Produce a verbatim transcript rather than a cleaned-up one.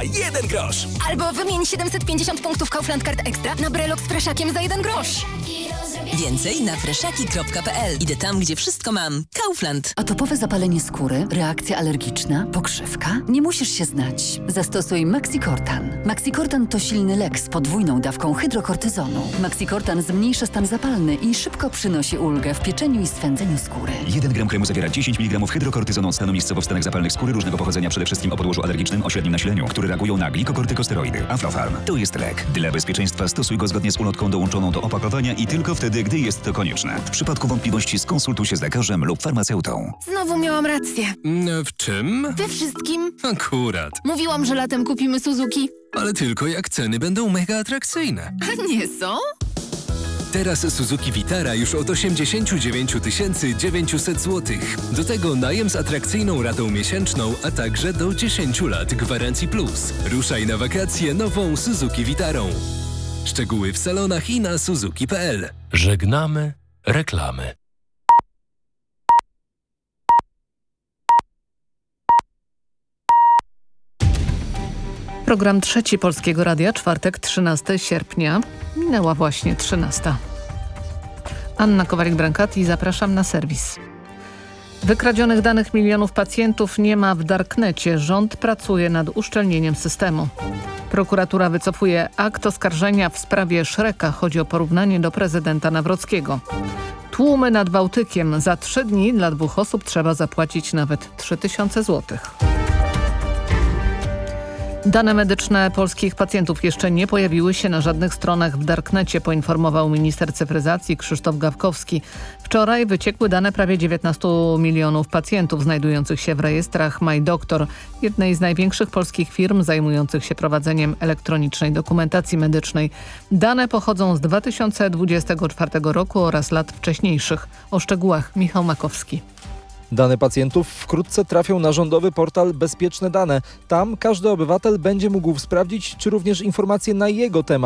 za jeden grosz. Albo wymień siedemset pięćdziesiąt punktów Kaufland Card Extra na brelok z freszakiem za jeden grosz. Więcej na freszaki kropka pe el. Idę tam, gdzie wszystko mam. Kaufland. Atopowe zapalenie skóry, reakcja alergiczna, pokrzywka? Nie musisz się znać. Zastosuj Maxicortan. Maxicortan to silny lek z podwójną dawką hydrokortyzonu. Maxicortan zmniejsza stan zapalny i szybko przynosi ulgę w pieczeniu i swędzeniu skóry. jeden gram kremu zawiera dziesięć miligramów hydrokortyzonu stanu miejscowo w stanach zapalnych skóry różnego pochodzenia, przede wszystkim o podłożu alergicznym o średnim nasileniu, które reagują na glikokortykosteroidy. Aflofarm. To jest lek. Dla bezpieczeństwa stosuj go zgodnie z ulotką dołączoną do opakowania i tylko wtedy, gdy jest to konieczne. W przypadku wątpliwości skonsultuj się z lekarzem lub farmaceutą. Znowu miałam rację. W czym? We wszystkim. Akurat. Mówiłam, że latem kupimy Suzuki. Ale tylko jak ceny będą mega atrakcyjne. A nie są? Teraz Suzuki Vitara już od osiemdziesiąt dziewięć tysięcy dziewięćset złotych. Do tego najem z atrakcyjną ratą miesięczną, a także do dziesięć lat gwarancji plus. Ruszaj na wakacje nową Suzuki Vitarą. Szczegóły w salonach i na suzuki kropka pe el. Żegnamy reklamy. Program Trzeci Polskiego Radia, czwartek, trzynastego sierpnia. Minęła właśnie trzynasta. Anna Kowalik-Brankati, zapraszam na serwis. Wykradzionych danych milionów pacjentów nie ma w darknecie. Rząd pracuje nad uszczelnieniem systemu. Prokuratura wycofuje akt oskarżenia w sprawie Szreka. Chodzi o porównanie do prezydenta Nawrockiego. Tłumy nad Bałtykiem. Za trzy dni dla dwóch osób trzeba zapłacić nawet trzy tysiące złotych. Dane medyczne polskich pacjentów jeszcze nie pojawiły się na żadnych stronach w darknecie, poinformował minister cyfryzacji Krzysztof Gawkowski. Wczoraj wyciekły dane prawie dziewiętnastu milionów pacjentów znajdujących się w rejestrach MyDoktor, jednej z największych polskich firm zajmujących się prowadzeniem elektronicznej dokumentacji medycznej. Dane pochodzą z dwa tysiące dwudziestego czwartego roku oraz lat wcześniejszych. O szczegółach Michał Makowski. Dane pacjentów wkrótce trafią na rządowy portal Bezpieczne Dane. Tam każdy obywatel będzie mógł sprawdzić, czy również informacje na jego temat